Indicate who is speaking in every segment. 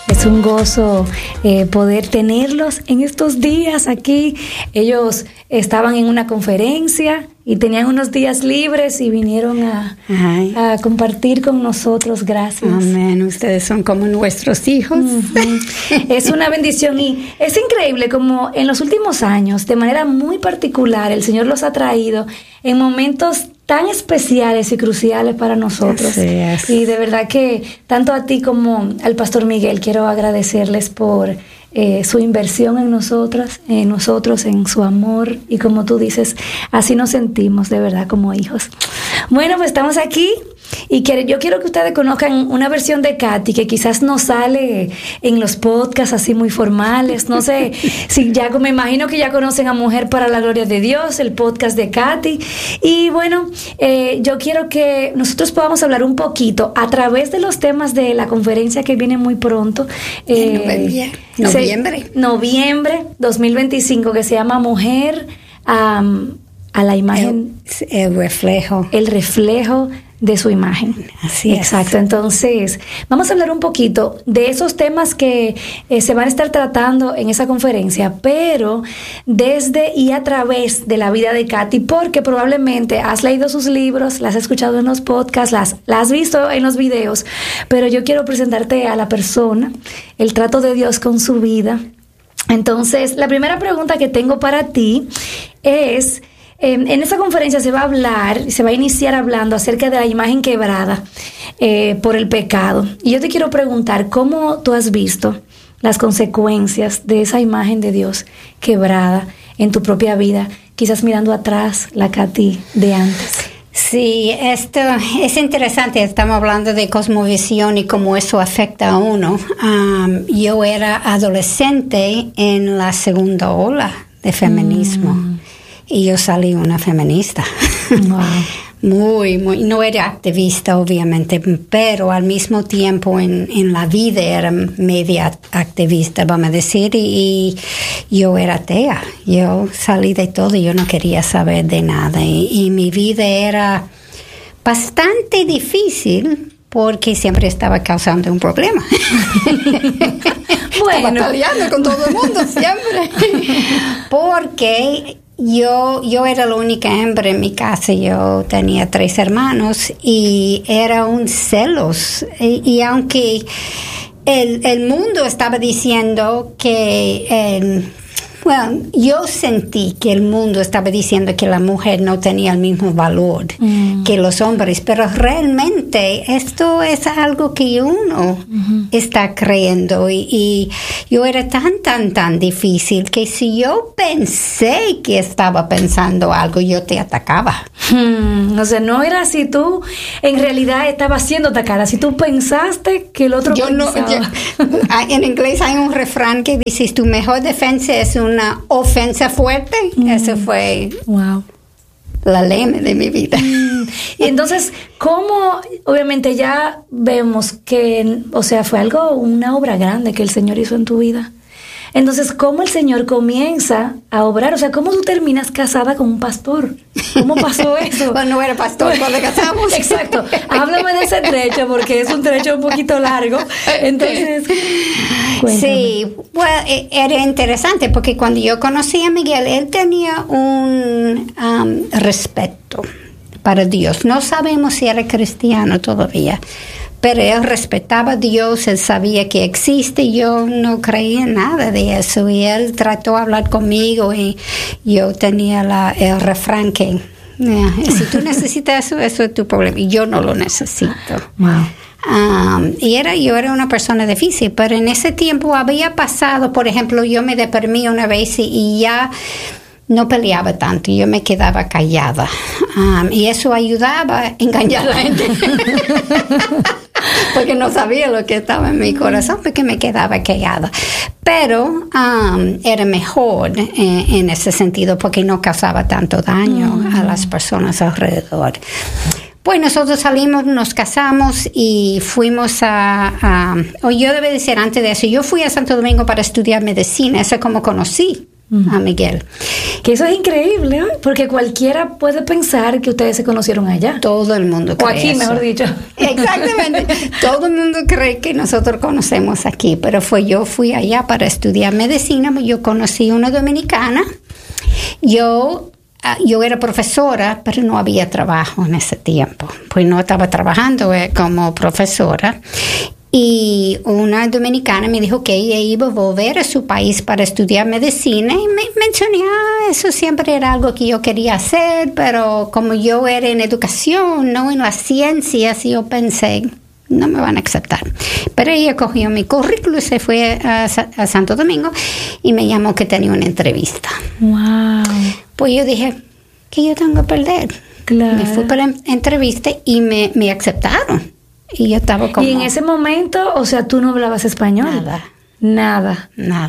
Speaker 1: Es un gozo poder tenerlos en estos días aquí. Ellos estaban en una conferencia y tenían unos días libres y vinieron a compartir con nosotros. Gracias.
Speaker 2: Amén. Ustedes son como nuestros hijos.
Speaker 1: Uh-huh. Es una bendición y es increíble como en los últimos años, de manera muy particular, el Señor los ha traído en momentos tan especiales y cruciales para nosotros.
Speaker 2: Así.
Speaker 1: Y de verdad que tanto a ti como al Pastor Miguel quiero agradecerles por su inversión en nosotros, en su amor, y como tú dices, así nos sentimos de verdad como hijos. Bueno, pues estamos aquí y yo quiero que ustedes conozcan una versión de Katy que quizás no sale en los podcasts así muy formales. No sé si ya, me imagino que ya conocen a Mujer para la Gloria de Dios, el podcast de Katy. Y bueno, yo quiero que nosotros podamos hablar un poquito a través de los temas de la conferencia que viene muy pronto. Noviembre 2025, que se llama Mujer a la imagen.
Speaker 2: El reflejo
Speaker 1: De su imagen.
Speaker 2: Así es.
Speaker 1: Exacto. Entonces, vamos a hablar un poquito de esos temas que se van a estar tratando en esa conferencia, pero desde y a través de la vida de Katy, porque probablemente has leído sus libros, las has escuchado en los podcasts, las has visto en los videos, pero yo quiero presentarte a la persona, el trato de Dios con su vida. Entonces, la primera pregunta que tengo para ti es: en esta conferencia se va a iniciar hablando acerca de la imagen quebrada por el pecado. Y yo te quiero preguntar, ¿cómo tú has visto las consecuencias de esa imagen de Dios quebrada en tu propia vida? Quizás mirando atrás la Katy de antes.
Speaker 2: Sí, esto es interesante. Estamos hablando de cosmovisión y cómo eso afecta a uno. Yo era adolescente en la segunda ola de feminismo. Y yo salí una feminista.
Speaker 1: Wow.
Speaker 2: Muy, no era activista, obviamente, pero al mismo tiempo en la vida era media activista, vamos a decir, y yo era atea. Yo salí de todo y yo no quería saber de nada. Y mi vida era bastante difícil porque siempre estaba causando un problema. Estaba peleando con todo el mundo siempre. Porque yo era la única hembra en mi casa. Yo tenía 3 hermanos y era un celos. Y aunque el mundo estaba diciendo que yo sentí que el mundo estaba diciendo que la mujer no tenía el mismo valor que los hombres, pero realmente esto es algo que uno está creyendo y yo era tan difícil que si yo pensé que estaba pensando algo, yo te atacaba.
Speaker 1: O sea, no era si tú en realidad estabas siendo atacada, si tú pensaste que el otro pensaba.
Speaker 2: En inglés hay un refrán que dice: tu mejor defensa es una ofensa fuerte. Eso fue la lema de mi vida.
Speaker 1: Y entonces, ¿cómo? Obviamente ya vemos que, o sea, fue una obra grande que el Señor hizo en tu vida. Entonces, ¿cómo el Señor comienza a obrar? O sea, ¿cómo tú terminas casada con un pastor? ¿Cómo pasó eso?
Speaker 2: Bueno, no era pastor cuando casamos.
Speaker 1: Exacto. Háblame de ese trecho, porque es un trecho un poquito largo. Entonces, cuéntame.
Speaker 2: Sí, era interesante porque cuando yo conocí a Miguel, él tenía un respeto para Dios. No sabemos si era cristiano todavía, pero él respetaba a Dios, él sabía que existe. Yo no creía en nada de eso y él trató de hablar conmigo y yo tenía el refrán que si tú necesitas eso es tu problema y yo no lo necesito.
Speaker 1: Wow.
Speaker 2: Yo era una persona difícil, pero en ese tiempo había pasado, por ejemplo, yo me deprimí una vez y ya no peleaba tanto, yo me quedaba callada. Y eso ayudaba a engañar a la gente. Porque no sabía lo que estaba en mi corazón, porque me quedaba callada. Pero era mejor en ese sentido, porque no causaba tanto daño a las personas alrededor. Pues nosotros salimos, nos casamos y fuimos yo debo decir antes de eso, yo fui a Santo Domingo para estudiar medicina, eso es como conocí a Miguel.
Speaker 1: Que eso es increíble, ¿eh? Porque cualquiera puede pensar que ustedes se conocieron allá.
Speaker 2: Todo el mundo cree
Speaker 1: o aquí,
Speaker 2: eso.
Speaker 1: Mejor dicho.
Speaker 2: Exactamente. Todo el mundo cree que nosotros conocemos aquí, pero yo fui allá para estudiar medicina. Yo conocí una dominicana. Yo era profesora, pero no había trabajo en ese tiempo. Pues no estaba trabajando como profesora. Y una dominicana me dijo que ella iba a volver a su país para estudiar medicina y me mencioné, eso siempre era algo que yo quería hacer, pero como yo era en educación, no en las ciencias, yo pensé, no me van a aceptar. Pero ella cogió mi currículum y se fue a Santo Domingo y me llamó que tenía una entrevista.
Speaker 1: Wow.
Speaker 2: Pues yo dije, ¿qué yo tengo que perder?
Speaker 1: Claro.
Speaker 2: Me fui para la entrevista y me aceptaron. Y yo estaba como...
Speaker 1: Y en ese momento, o sea, tú no hablabas español.
Speaker 2: Nada.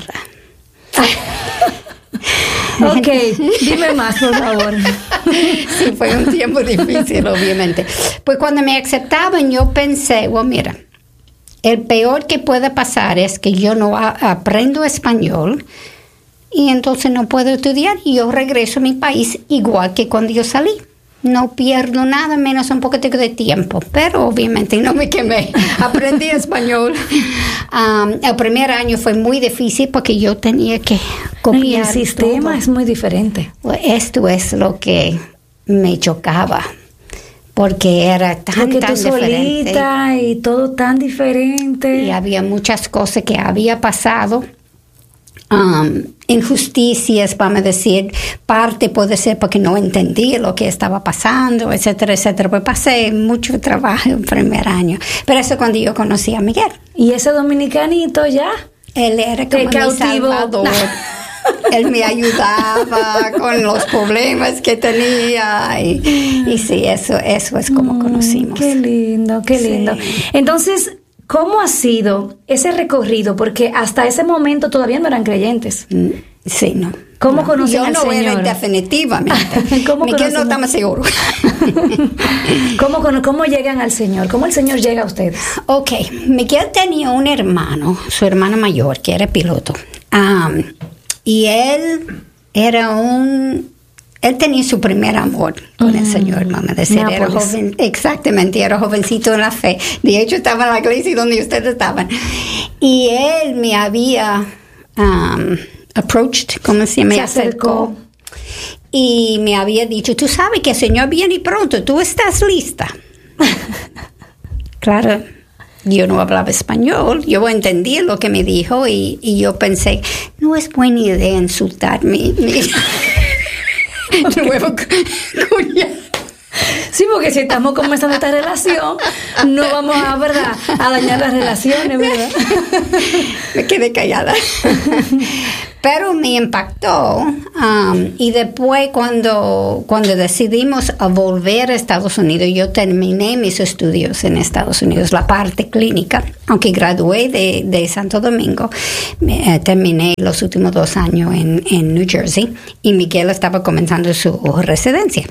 Speaker 1: Ok, dime más, por favor.
Speaker 2: Sí, fue un tiempo difícil, obviamente. Pues cuando me aceptaban, yo pensé, bueno, mira, el peor que puede pasar es que yo no aprendo español y entonces no puedo estudiar y yo regreso a mi país igual que cuando yo salí. No pierdo nada, menos un poquito de tiempo, pero obviamente no me quemé. Aprendí español. El primer año fue muy difícil porque yo tenía que copiar
Speaker 1: y el sistema
Speaker 2: todo.
Speaker 1: Es muy diferente.
Speaker 2: Esto es lo que me chocaba, porque era tan
Speaker 1: tú
Speaker 2: diferente.
Speaker 1: Solita y todo tan diferente.
Speaker 2: Y había muchas cosas que había pasado. Injusticias, vamos a decir, parte puede ser porque no entendí lo que estaba pasando, etcétera, etcétera. Pues pasé mucho trabajo el primer año. Pero eso cuando yo conocí a Miguel.
Speaker 1: ¿Y ese dominicanito ya?
Speaker 2: Él era como mi salvador. Él me ayudaba con los problemas que tenía. Y sí, eso es como conocimos.
Speaker 1: Qué lindo, qué lindo.
Speaker 2: Sí.
Speaker 1: Entonces, ¿cómo ha sido ese recorrido? Porque hasta ese momento todavía no eran creyentes.
Speaker 2: Sí, no.
Speaker 1: ¿Cómo conocen al Señor?
Speaker 2: Yo no era definitivamente. Miguel no está más seguro.
Speaker 1: ¿Cómo llegan al Señor? ¿Cómo el Señor llega a ustedes?
Speaker 2: Ok, Miguel tenía un hermano, su hermano mayor, que era piloto. Y él tenía su primer amor con el Señor, vamos a decir. Era joven, exactamente, era jovencito en la fe. De hecho, estaba en la iglesia donde ustedes estaban. Y él me había approached, ¿cómo se llama?
Speaker 1: Se acercó.
Speaker 2: Y me había dicho, tú sabes que el Señor viene pronto, tú estás lista. Claro, yo no hablaba español, yo entendí lo que me dijo y yo pensé, no es buena idea insultar mi nuevo cuñado.
Speaker 1: Sí, porque si estamos comenzando esta relación, no vamos a dañar las relaciones, ¿verdad?
Speaker 2: Me quedé callada. Pero me impactó. Y después, cuando decidimos a volver a Estados Unidos, yo terminé mis estudios en Estados Unidos, la parte clínica, aunque gradué de Santo Domingo, terminé los últimos 2 años en New Jersey y Miguel estaba comenzando su residencia.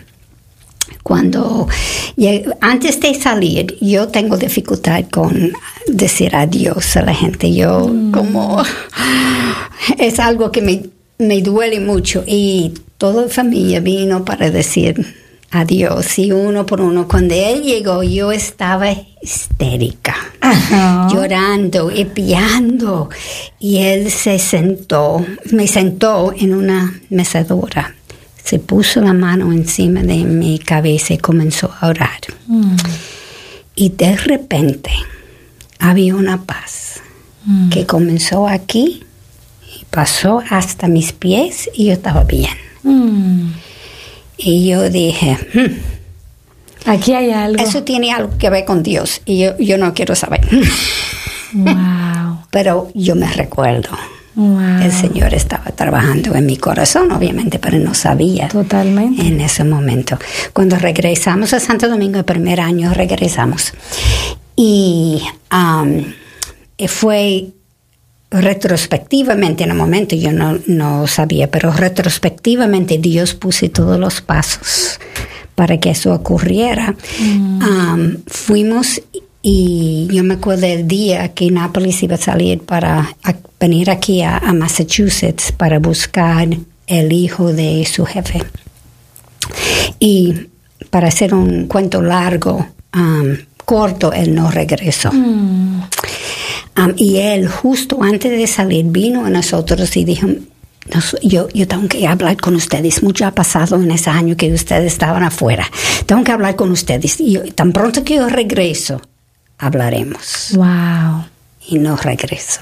Speaker 2: Antes de salir, yo tengo dificultad con decir adiós a la gente. Como es algo que me duele mucho y toda la familia vino para decir adiós y uno por uno. Cuando él llegó, yo estaba histérica, llorando y piando y él me sentó en una mecedora. Se puso la mano encima de mi cabeza y comenzó a orar. Y de repente había una paz que comenzó aquí y pasó hasta mis pies y yo estaba bien. Y yo dije,
Speaker 1: aquí hay algo.
Speaker 2: Eso tiene algo que ver con Dios y yo no quiero saber.
Speaker 1: Wow.
Speaker 2: Pero yo me recuerdo.
Speaker 1: Wow.
Speaker 2: El Señor estaba trabajando en mi corazón, obviamente, pero no sabía.
Speaker 1: Totalmente.
Speaker 2: En ese momento. Cuando regresamos a Santo Domingo, el primer año regresamos. Y fue retrospectivamente, en el momento yo no sabía, pero retrospectivamente Dios puso todos los pasos para que eso ocurriera. Fuimos Y yo me acuerdo del día que Nápoles iba a salir para venir aquí a Massachusetts para buscar el hijo de su jefe. Y para hacer un cuento largo, corto, él no regresó. Y él, justo antes de salir, vino a nosotros y dijo, yo tengo que hablar con ustedes. Mucho ha pasado en ese año que ustedes estaban afuera. Tengo que hablar con ustedes. Y tan pronto que yo regreso, hablaremos.
Speaker 1: Wow.
Speaker 2: Y no regresó.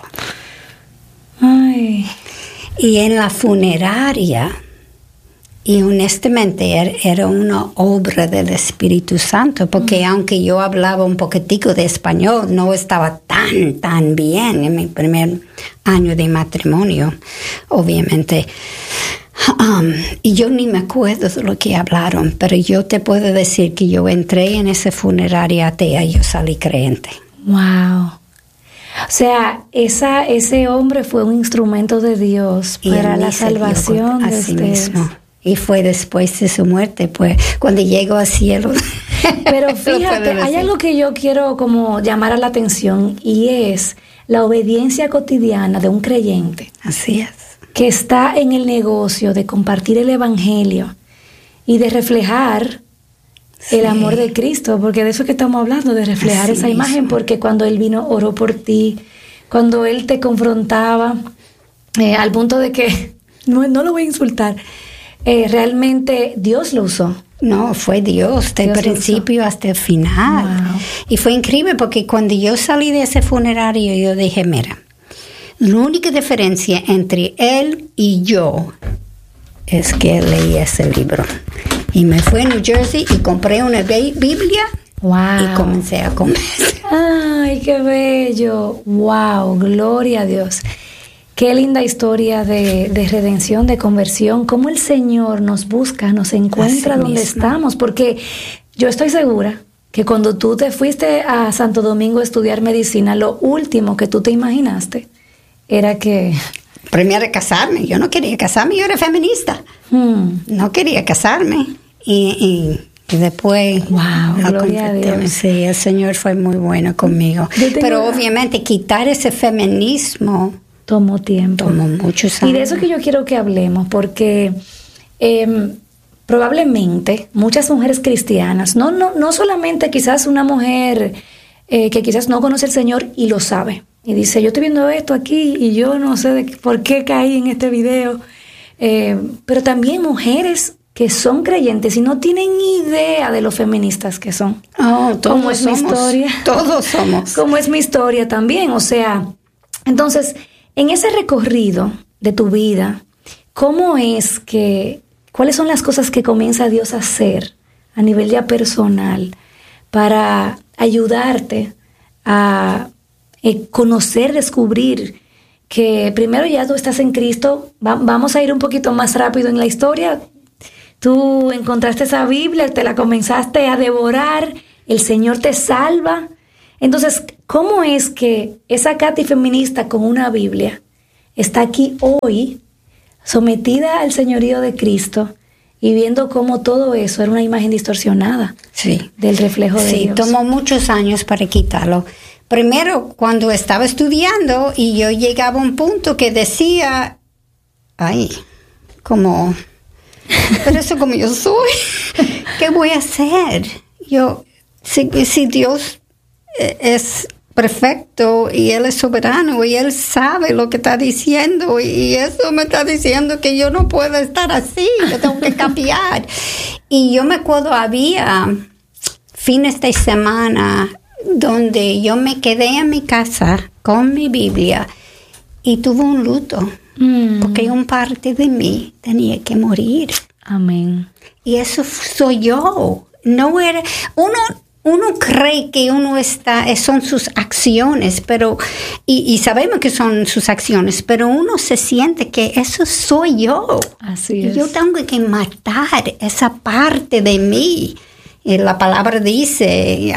Speaker 1: Ay.
Speaker 2: Y en la funeraria, y honestamente era una obra del Espíritu Santo, porque aunque yo hablaba un poquitico de español, no estaba tan bien en mi primer año de matrimonio, obviamente. Y yo ni me acuerdo de lo que hablaron, pero yo te puedo decir que yo entré en esa funeraria atea y yo salí creyente.
Speaker 1: Wow. O sea, ese hombre fue un instrumento de Dios para la salvación de ustedes. Mismo.
Speaker 2: Y fue después de su muerte, pues, cuando llegó al cielo.
Speaker 1: Pero fíjate, hay algo que yo quiero como llamar a la atención, y es la obediencia cotidiana de un creyente.
Speaker 2: Así es.
Speaker 1: Que está en el negocio de compartir el evangelio y de reflejar el amor de Cristo, porque de eso que estamos hablando, de reflejar esa imagen, porque cuando Él vino, oró por ti, cuando Él te confrontaba, al punto de que, no lo voy a insultar, realmente Dios lo usó.
Speaker 2: No, fue Dios, del principio hasta el final. Wow. Y fue increíble porque cuando yo salí de ese funerario, yo dije, mira, la única diferencia entre él y yo es que leí ese libro. Y me fui a New Jersey y compré una Biblia.
Speaker 1: Wow.
Speaker 2: Y comencé a comer.
Speaker 1: ¡Ay, qué bello! ¡Wow! Gloria a Dios. Qué linda historia de redención, de conversión. Cómo el Señor nos busca, nos encuentra así donde mismo estamos. Porque yo estoy segura que cuando tú te fuiste a Santo Domingo a estudiar medicina, lo último que tú te imaginaste era que...
Speaker 2: Primero casarme. Yo no quería casarme, yo era feminista. No quería casarme. Y después...
Speaker 1: ¡Wow! Gloria a Dios.
Speaker 2: Sí, el Señor fue muy bueno conmigo. Pero obviamente quitar ese feminismo...
Speaker 1: Tomó tiempo.
Speaker 2: Tomó muchos años.
Speaker 1: Y de eso que yo quiero que hablemos, porque probablemente muchas mujeres cristianas, no solamente quizás una mujer que quizás no conoce al Señor y lo sabe, y dice, yo estoy viendo esto aquí y yo no sé por qué caí en este video, pero también mujeres que son creyentes y no tienen idea de lo feministas que son.
Speaker 2: Todos
Speaker 1: es somos. Mi historia.
Speaker 2: Todos somos.
Speaker 1: Como es mi historia también, o sea, entonces... En ese recorrido de tu vida, ¿cuáles son las cosas que comienza Dios a hacer a nivel ya personal para ayudarte a conocer, descubrir que primero ya tú estás en Cristo? Vamos a ir un poquito más rápido en la historia. Tú encontraste esa Biblia, te la comenzaste a devorar, el Señor te salva. Entonces, ¿cómo es que esa Katy feminista con una Biblia está aquí hoy, sometida al señorío de Cristo y viendo cómo todo eso era una imagen distorsionada del reflejo de Dios?
Speaker 2: Sí, tomó muchos años para quitarlo. Primero, cuando estaba estudiando y yo llegaba a un punto que decía, pero eso como yo soy, ¿qué voy a hacer? Si Dios es perfecto y Él es soberano y Él sabe lo que está diciendo y eso me está diciendo que yo no puedo estar así, que tengo que cambiar. Y yo me acuerdo, había fines de semana donde yo me quedé en mi casa con mi Biblia y tuve un luto porque una parte de mí tenía que morir.
Speaker 1: Amén.
Speaker 2: Y eso soy yo. No era uno cree que son sus acciones, pero y sabemos que son sus acciones, pero uno se siente que eso soy yo.
Speaker 1: Así es.
Speaker 2: Yo tengo que matar esa parte de mí. Y la palabra dice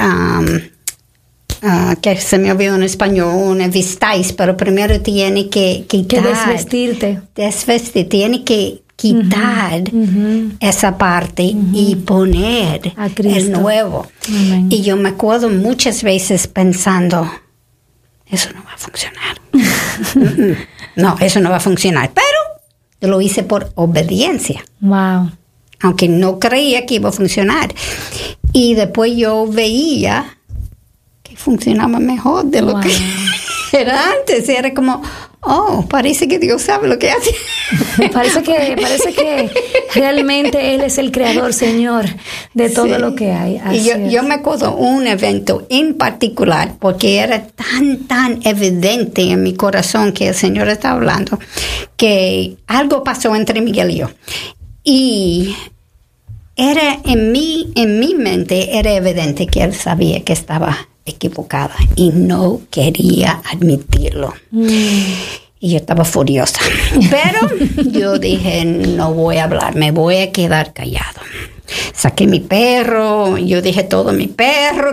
Speaker 2: que se me olvidó en español, vistáis, pero primero tiene que quitar.
Speaker 1: Que desvestirte.
Speaker 2: Tiene que quitar esa parte y poner el nuevo.
Speaker 1: Amén.
Speaker 2: Y yo me acuerdo muchas veces pensando, eso no va a funcionar. No, eso no va a funcionar. Pero yo lo hice por obediencia.
Speaker 1: Wow.
Speaker 2: Aunque no creía que iba a funcionar. Y después yo veía que funcionaba mejor de lo que era antes. Era como, parece que Dios sabe lo que hace.
Speaker 1: Parece que realmente Él es el creador, Señor, de todo lo que hay.
Speaker 2: Así y yo me acuerdo un evento en particular, porque era tan evidente en mi corazón que el Señor estaba hablando, que algo pasó entre Miguel y yo. Y era en mi mente era evidente que él sabía que estaba equivocada y no quería admitirlo. Y yo estaba furiosa. Pero yo dije, no voy a hablar, me voy a quedar callado. Saqué mi perro, yo dije todo mi perro.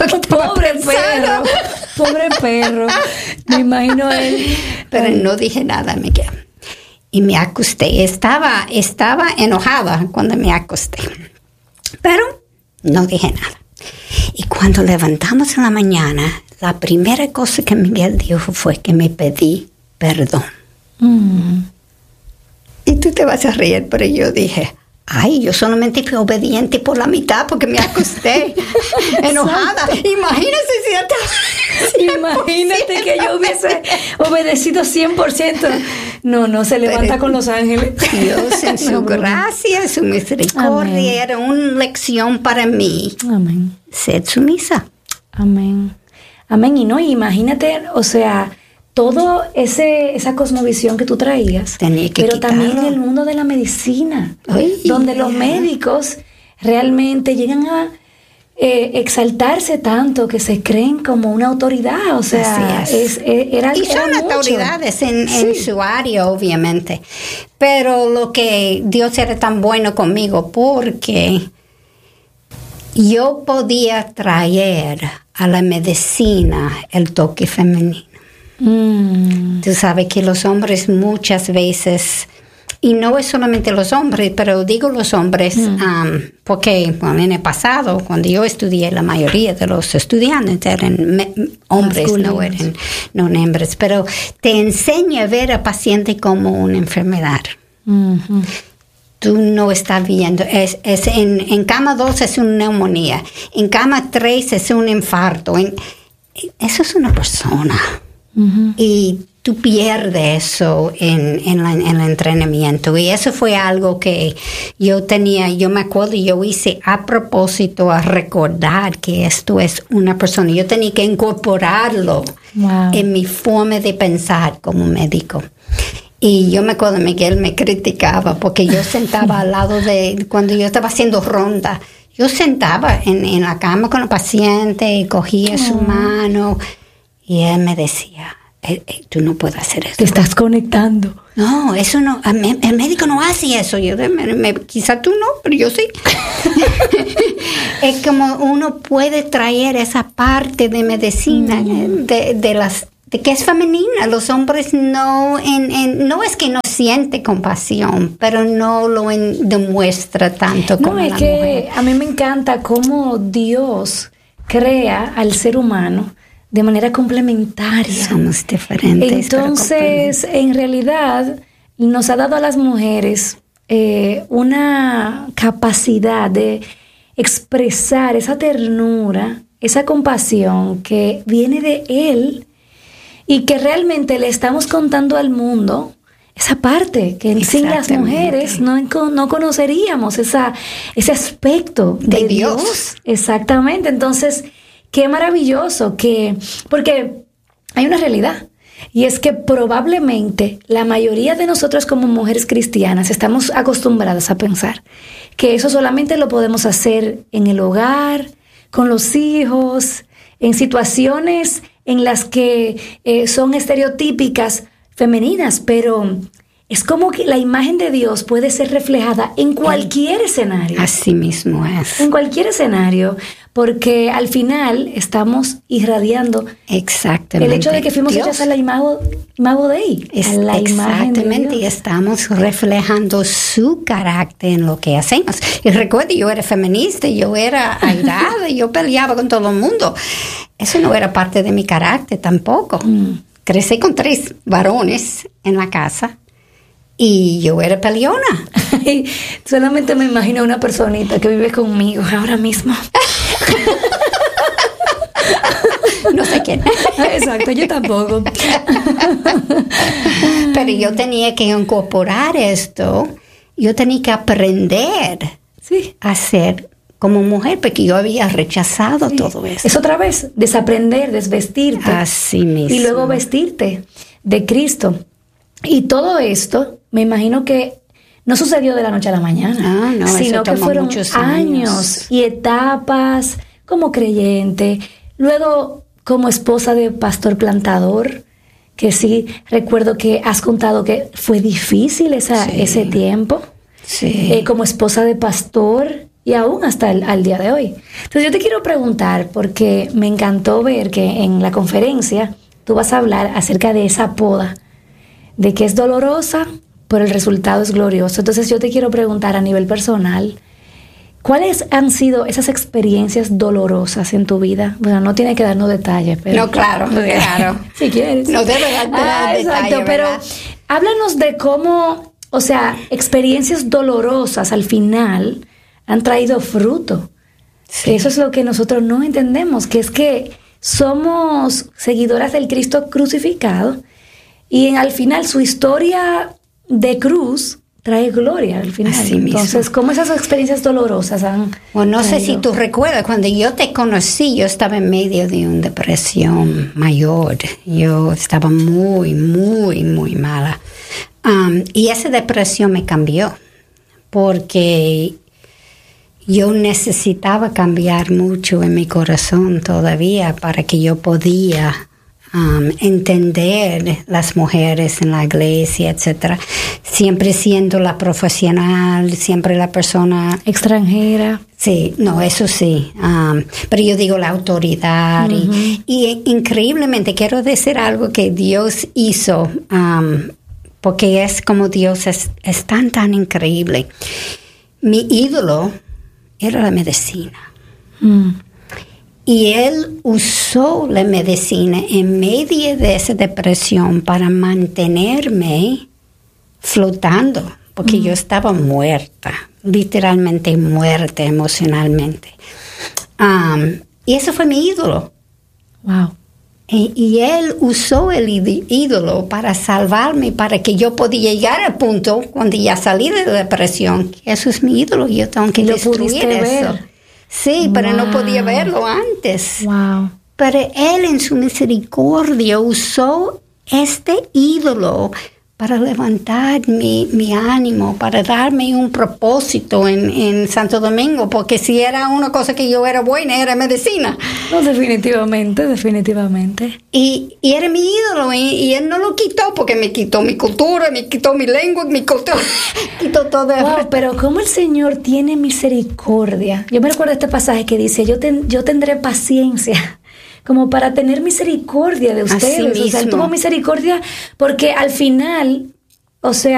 Speaker 1: Pobre perro. Me imagino él.
Speaker 2: Pero no dije nada, Miguel. Y me acosté. Estaba enojada cuando me acosté. Pero no dije nada. Y cuando levantamos en la mañana, la primera cosa que Miguel dijo fue que me pedí perdón. Y tú te vas a reír, pero yo dije, yo solamente fui obediente por la mitad porque me acosté enojada. Imagínate
Speaker 1: Imagínate que yo hubiese obedecido 100%. No, se levanta con los ángeles.
Speaker 2: Dios en su gracia, su misericordia, era una lección para mí.
Speaker 1: Amén.
Speaker 2: Ser sumisa.
Speaker 1: Amén. Y no, imagínate, o sea, todo esa cosmovisión que tú traías,
Speaker 2: tenía que
Speaker 1: pero
Speaker 2: quitarlo.
Speaker 1: También en el mundo de la medicina, donde los médicos realmente llegan a exaltarse tanto que se creen como una autoridad, o sea,
Speaker 2: y son autoridades en su área, obviamente, pero lo que Dios era tan bueno conmigo porque yo podía traer a la medicina el toque femenino. Tú sabes que los hombres muchas veces, y no es solamente los hombres, pero digo los hombres porque en el pasado, cuando yo estudié, la mayoría de los estudiantes eran hombres, no hombres, pero te enseña a ver al paciente como una enfermedad. Tú no estás viendo, en cama 2 es una neumonía, en cama 3 es un infarto, eso es una persona. Y tú pierdes eso en el entrenamiento. Y eso fue algo que yo me acuerdo, yo hice a propósito a recordar que esto es una persona. Yo tenía que incorporarlo en mi forma de pensar como médico. Y yo me acuerdo, Miguel me criticaba porque yo sentaba al lado cuando yo estaba haciendo ronda, yo sentaba en la cama con el paciente y cogía su mano. Y él me decía, tú no puedes hacer eso.
Speaker 1: Te estás conectando.
Speaker 2: No, eso no, el médico no hace eso. Quizá tú no, pero yo sí. Es como uno puede traer esa parte de medicina de que es femenina. Los hombres no es que no siente compasión, pero no lo demuestra tanto como la mujer.
Speaker 1: A mí me encanta cómo Dios crea al ser humano de manera complementaria.
Speaker 2: Somos diferentes.
Speaker 1: Entonces, en realidad, nos ha dado a las mujeres una capacidad de expresar esa ternura, esa compasión que viene de Él y que realmente le estamos contando al mundo esa parte que sin las mujeres no conoceríamos, ese aspecto de Dios. Exactamente. Entonces, qué maravilloso porque hay una realidad, y es que probablemente la mayoría de nosotros como mujeres cristianas estamos acostumbradas a pensar que eso solamente lo podemos hacer en el hogar, con los hijos, en situaciones en las que son estereotípicas femeninas, pero es como que la imagen de Dios puede ser reflejada en cualquier escenario.
Speaker 2: Así mismo es.
Speaker 1: En cualquier escenario, porque al final estamos irradiando
Speaker 2: exactamente
Speaker 1: el hecho de que fuimos hechos a la imago Dei, a la imagen de
Speaker 2: exactamente, y
Speaker 1: Dios.
Speaker 2: estamos reflejando su carácter en lo que hacemos. Y recuerde, yo era feminista, yo era airada, yo peleaba con todo el mundo. Eso no era parte de mi carácter tampoco. Crecí con 3 varones en la casa y yo era peleona.
Speaker 1: Solamente me imagino una personita que vive conmigo ahora mismo.
Speaker 2: No sé quién.
Speaker 1: Exacto, yo tampoco.
Speaker 2: Pero yo tenía que incorporar esto. Yo tenía que aprender a ser como mujer, porque yo había rechazado todo eso.
Speaker 1: Es otra vez, desaprender, desvestirte.
Speaker 2: Así mismo.
Speaker 1: Y luego vestirte de Cristo. Y todo esto, me imagino que no sucedió de la noche a la mañana,
Speaker 2: no,
Speaker 1: sino que fueron
Speaker 2: muchos
Speaker 1: años y etapas como creyente, luego como esposa de pastor plantador, que sí, recuerdo que has contado que fue difícil ese tiempo, como esposa de pastor y aún hasta al día de hoy. Entonces yo te quiero preguntar, porque me encantó ver que en la conferencia tú vas a hablar acerca de esa poda, de que es dolorosa, pero el resultado es glorioso. Entonces yo te quiero preguntar a nivel personal, ¿cuáles han sido esas experiencias dolorosas en tu vida? Bueno, no tiene que darnos detalles, pero...
Speaker 2: No, claro.
Speaker 1: Si quieres.
Speaker 2: No debe dar detalles,
Speaker 1: exacto, pero háblanos de cómo, o sea, experiencias dolorosas al final han traído fruto. Que eso es lo que nosotros no entendemos, que es que somos seguidoras del Cristo crucificado y al final su historia de cruz trae gloria al final.
Speaker 2: Así mismo.
Speaker 1: Entonces, ¿cómo esas experiencias dolorosas han
Speaker 2: Bueno, no sé
Speaker 1: traído?
Speaker 2: si tú recuerdas, cuando yo te conocí, yo estaba en medio de una depresión mayor. Yo estaba muy, muy, muy mala. Y esa depresión me cambió, porque yo necesitaba cambiar mucho en mi corazón todavía para que yo podía entender las mujeres en la iglesia, etcétera. Siempre siendo la profesional, siempre la persona
Speaker 1: extranjera.
Speaker 2: Sí, no, eso sí. Pero yo digo la autoridad. Y increíblemente quiero decir algo que Dios hizo, porque es como Dios es tan increíble. Mi ídolo era la medicina. Y Él usó la medicina en medio de esa depresión para mantenerme flotando, porque yo estaba muerta, literalmente muerta emocionalmente. Y eso fue mi ídolo.
Speaker 1: Wow.
Speaker 2: Y Él usó el ídolo para salvarme, para que yo podía llegar al punto, cuando ya salí de la depresión, eso es mi ídolo, yo tengo que destruir eso. Ver. Sí, pero no podía verlo antes.
Speaker 1: Wow.
Speaker 2: Pero Él en su misericordia usó este ídolo para levantar mi ánimo, para darme un propósito en Santo Domingo, porque si era una cosa que yo era buena, era medicina.
Speaker 1: No, definitivamente.
Speaker 2: Y era mi ídolo, y Él no lo quitó, porque me quitó mi cultura, me quitó mi lengua, quitó todo.
Speaker 1: Wow, pero cómo el Señor tiene misericordia. Yo me recuerdo este pasaje que dice, yo tendré paciencia, como para tener misericordia de ustedes. O sea, Él tuvo misericordia porque al final, o sea,